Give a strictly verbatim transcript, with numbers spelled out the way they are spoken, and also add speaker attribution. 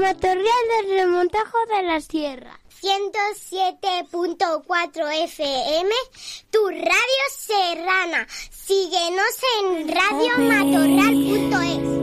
Speaker 1: Matorral del Remontajo de la Sierra.
Speaker 2: ciento siete punto cuatro F M, tu radio serrana. Síguenos en radio matorral punto es.